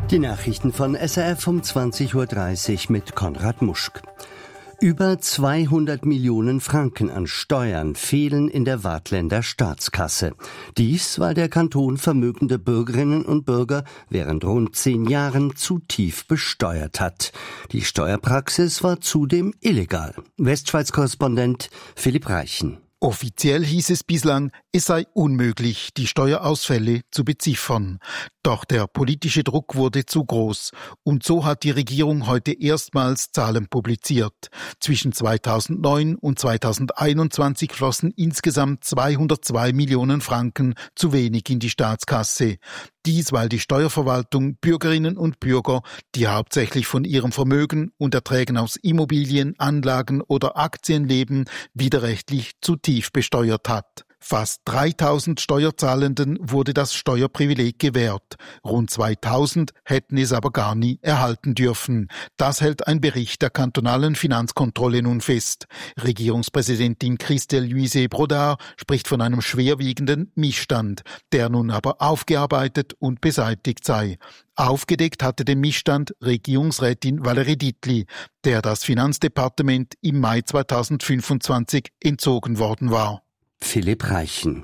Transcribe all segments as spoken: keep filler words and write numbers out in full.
Die Nachrichten von S R F um zwanzig Uhr dreißig mit Konrad Muschk. Über zweihundert Millionen Franken an Steuern fehlen in der Waadtländer Staatskasse. Dies, weil der Kanton vermögende Bürgerinnen und Bürger während rund zehn Jahren zu tief besteuert hat. Die Steuerpraxis war zudem illegal. Westschweiz-Korrespondent Philipp Reichen. Offiziell hieß es bislang, es sei unmöglich, die Steuerausfälle zu beziffern. Doch der politische Druck wurde zu groß. Und so hat die Regierung heute erstmals Zahlen publiziert. Zwischen zweitausendneun und zweitausendeinundzwanzig flossen insgesamt zweihundertzwei Millionen Franken zu wenig in die Staatskasse. Dies, weil die Steuerverwaltung Bürgerinnen und Bürger, die hauptsächlich von ihrem Vermögen und Erträgen aus Immobilien, Anlagen oder Aktien leben, widerrechtlich zu tief besteuert hat. Fast dreitausend Steuerzahlenden wurde das Steuerprivileg gewährt. Rund zweitausend hätten es aber gar nie erhalten dürfen. Das hält ein Bericht der kantonalen Finanzkontrolle nun fest. Regierungspräsidentin Christelle Luise Brodard spricht von einem schwerwiegenden Missstand, der nun aber aufgearbeitet und beseitigt sei. Aufgedeckt hatte den Missstand Regierungsrätin Valerie Dietli, der das Finanzdepartement im Mai zweitausendfünfundzwanzig entzogen worden war. Philipp Reichen.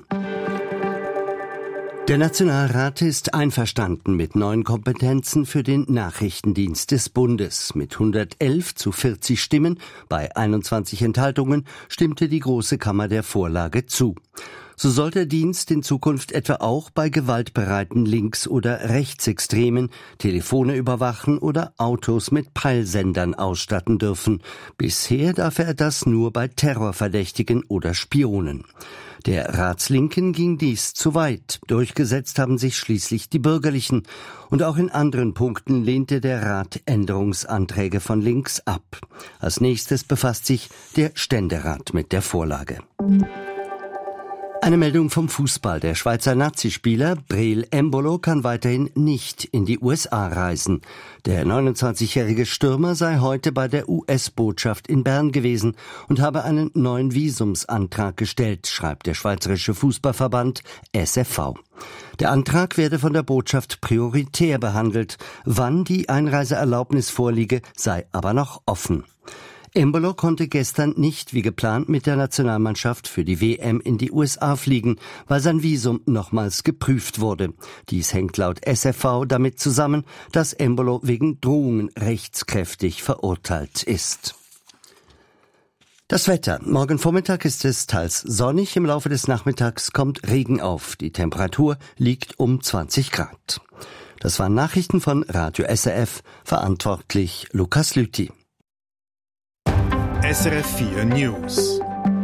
Der Nationalrat ist einverstanden mit neuen Kompetenzen für den Nachrichtendienst des Bundes. Mit hundertelf zu vierzig Stimmen bei einundzwanzig Enthaltungen stimmte die Große Kammer der Vorlage zu. So soll der Dienst in Zukunft etwa auch bei gewaltbereiten Links- oder Rechtsextremen Telefone überwachen oder Autos mit Peilsendern ausstatten dürfen. Bisher darf er das nur bei Terrorverdächtigen oder Spionen. Der Ratslinken ging dies zu weit. Durchgesetzt haben sich schließlich die Bürgerlichen. Und auch in anderen Punkten lehnte der Rat Änderungsanträge von links ab. Als nächstes befasst sich der Ständerat mit der Vorlage. Eine Meldung vom Fußball. Der Schweizer Nazispieler Breel Embolo kann weiterhin nicht in die U S A reisen. Der neunundzwanzigjährige Stürmer sei heute bei der U S-Botschaft in Bern gewesen und habe einen neuen Visumsantrag gestellt, schreibt der Schweizerische Fußballverband S F V. Der Antrag werde von der Botschaft prioritär behandelt. Wann die Einreiseerlaubnis vorliege, sei aber noch offen. Embolo konnte gestern nicht wie geplant mit der Nationalmannschaft für die W M in die U S A fliegen, weil sein Visum nochmals geprüft wurde. Dies hängt laut S F V damit zusammen, dass Embolo wegen Drohungen rechtskräftig verurteilt ist. Das Wetter. Morgen Vormittag ist es teils sonnig, im Laufe des Nachmittags kommt Regen auf. Die Temperatur liegt um zwanzig Grad. Das waren Nachrichten von Radio S R F, verantwortlich Lukas Lüthi. S R F vier News.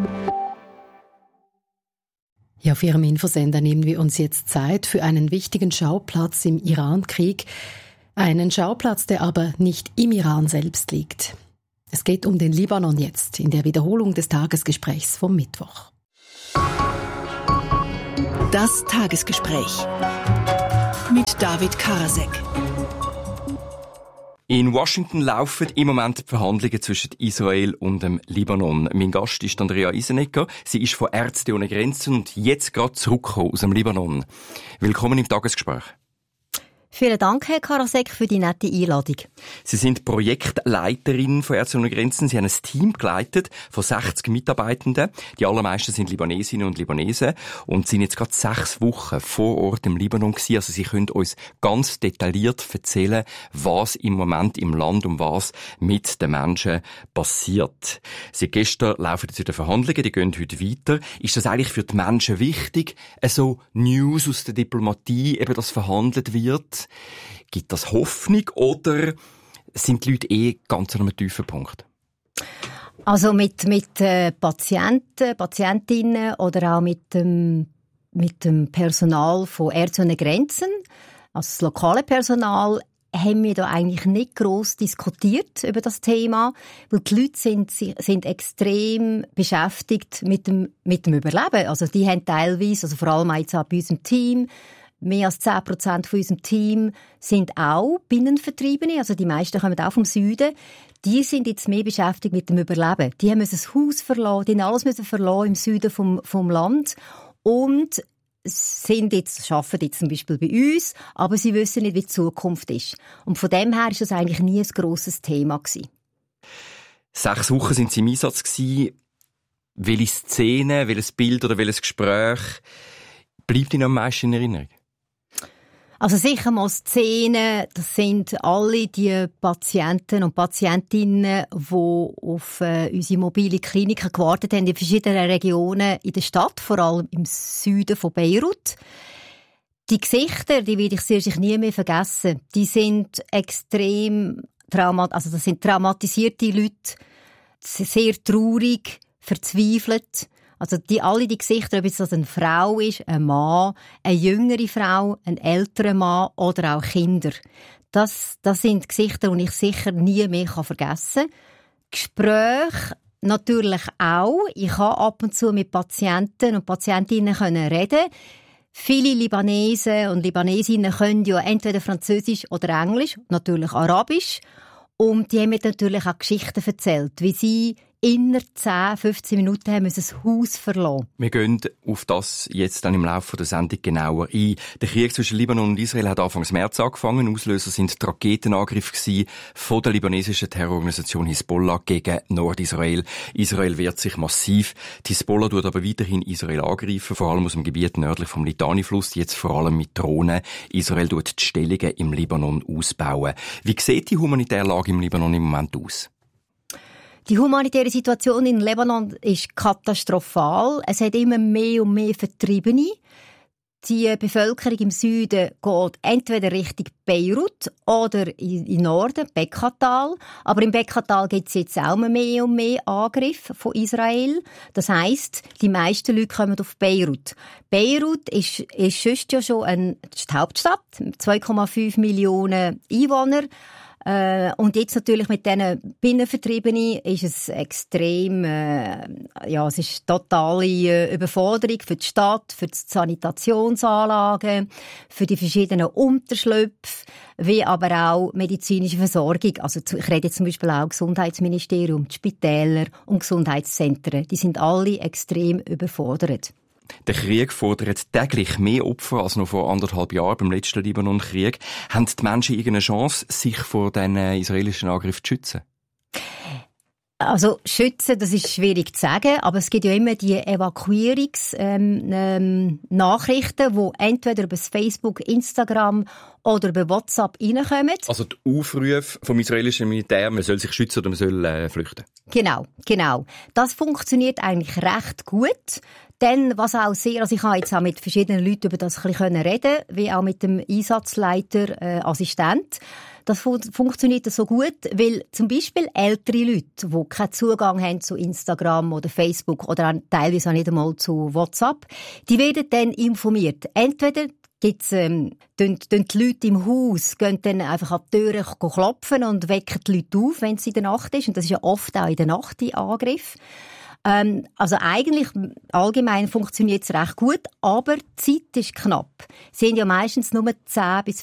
Ja, auf Ihrem Infosender nehmen wir uns jetzt Zeit für einen wichtigen Schauplatz im Iran-Krieg. Einen Schauplatz, der aber nicht im Iran selbst liegt. Es geht um den Libanon jetzt, in der Wiederholung des Tagesgesprächs vom Mittwoch. Das Tagesgespräch mit David Karasek. In Washington laufen im Moment die Verhandlungen zwischen Israel und dem Libanon. Mein Gast ist Andrea Isenegger. Sie ist von Ärzte ohne Grenzen und jetzt gerade zurückgekommen aus dem Libanon. Willkommen im Tagesgespräch. Vielen Dank, Herr Karasek, für die nette Einladung. Sie sind Projektleiterin von Ärzte ohne Grenzen. Sie haben ein Team geleitet von sechzig Mitarbeitenden. Die allermeisten sind Libanesinnen und Libanesen und sind jetzt gerade sechs Wochen vor Ort im Libanon gewesen. Also Sie können uns ganz detailliert erzählen, was im Moment im Land und was mit den Menschen passiert. Seit gestern laufen jetzt wieder Verhandlungen, die gehen heute weiter. Ist das eigentlich für die Menschen wichtig, so News aus der Diplomatie, eben dass verhandelt wird? Gibt das Hoffnung oder sind die Leute eh ganz an einem tiefen Punkt? Also mit, mit äh, Patienten, Patientinnen oder auch mit dem, mit dem Personal von Ärzte ohne Grenzen, also das lokale Personal, haben wir da eigentlich nicht gross diskutiert über das Thema, weil die Leute sind, sind extrem beschäftigt mit dem, mit dem Überleben. Also die haben teilweise, also vor allem jetzt auch bei unserem Team, mehr als zehn Prozent von unserem Team sind auch Binnenvertriebene, also die meisten kommen auch vom Süden. Die sind jetzt mehr beschäftigt mit dem Überleben. Die haben das Haus verlassen, die haben alles müssen verlassen im Süden vom, vom Land. Und sind jetzt, arbeiten jetzt zum Beispiel bei uns, aber sie wissen nicht, wie die Zukunft ist. Und von dem her war das eigentlich nie ein grosses Thema gewesen. Sechs Wochen sind Sie im Einsatz gewesen. Welche Szene, welches Bild oder welches Gespräch bleibt Ihnen am meisten in Erinnerung? Also sicher mal Szenen, das sind alle die Patienten und Patientinnen, die auf äh, unsere mobile Kliniken gewartet haben in verschiedenen Regionen in der Stadt, vor allem im Süden von Beirut. Die Gesichter, die werde ich sehr sicher nie mehr vergessen. Die sind extrem traumat, also das sind traumatisierte Leute, sehr traurig, verzweifelt. Also die, alle die Gesichter, ob es das eine Frau ist, ein Mann, eine jüngere Frau, ein älterer Mann oder auch Kinder. Das, das sind Gesichter, die ich sicher nie mehr vergessen kann. Gespräche natürlich auch. Ich kann ab und zu mit Patienten und Patientinnen reden. Viele Libanesen und Libanesinnen können ja entweder Französisch oder Englisch, natürlich Arabisch. Und die haben mir natürlich auch Geschichten erzählt, wie sie innerhalb zehn, fünfzehn Minuten haben müssen das Haus verlassen. Wir gehen auf das jetzt dann im Laufe der Sendung genauer ein. Der Krieg zwischen Libanon und Israel hat Anfang März angefangen. Auslöser sind die Raketenangriffe von der libanesischen Terrororganisation Hisbollah gegen Nordisrael. Israel wehrt sich massiv. Die Hisbollah tut aber weiterhin Israel angreifen, vor allem aus dem Gebiet nördlich vom Litani-Fluss, jetzt vor allem mit Drohnen. Israel tut die Stellungen im Libanon ausbauen. Wie sieht die humanitäre Lage im Libanon im Moment aus? Die humanitäre Situation in Libanon ist katastrophal. Es hat immer mehr und mehr Vertriebene. Die Bevölkerung im Süden geht entweder Richtung Beirut oder in Norden, Bekkatal. Aber im Bekkatal gibt es jetzt auch mehr und mehr Angriffe von Israel. Das heisst, die meisten Leute kommen auf Beirut. Beirut ist, ist sonst ja schon eine Hauptstadt, zwei Komma fünf Millionen Einwohner. Äh, und jetzt natürlich mit diesen Binnenvertriebenen ist es extrem, äh, ja, es ist totale äh, Überforderung für die Stadt, für die Sanitationsanlagen, für die verschiedenen Unterschlüpfe, wie aber auch medizinische Versorgung. Also ich rede jetzt zum Beispiel auch Gesundheitsministerium, die Spitäler und Gesundheitszentren. Die sind alle extrem überfordert. Der Krieg fordert täglich mehr Opfer als noch vor anderthalb Jahren beim letzten Libanon-Krieg. Haben die Menschen irgendeine Chance, sich vor diesen israelischen Angriffen zu schützen? Also schützen, das ist schwierig zu sagen, aber es gibt ja immer die Evakuierungsnachrichten, ähm, ähm, die entweder über Facebook, Instagram oder über WhatsApp reinkommen. Also die Aufrufe vom israelischen Militär, man soll sich schützen oder man soll äh, flüchten. Genau, genau. Das funktioniert eigentlich recht gut. Denn was auch sehr, also ich habe jetzt auch mit verschiedenen Leuten über das ein bisschen reden, wie auch mit dem Einsatzleiter, äh, Assistent. Das fu- funktioniert so gut, weil zum Beispiel ältere Leute, die keinen Zugang haben zu Instagram oder Facebook oder auch teilweise auch nicht einmal zu WhatsApp, die werden dann informiert. Entweder gibt's, ähm, tun, tun die Leute im Haus, gehen dann einfach an die Türe klopfen und wecken die Leute auf, wenn es in der Nacht ist. Und das ist ja oft auch in der Nacht die Angriff. Ähm, also eigentlich, allgemein funktioniert es recht gut, aber die Zeit ist knapp. Sie haben ja meistens nur zehn bis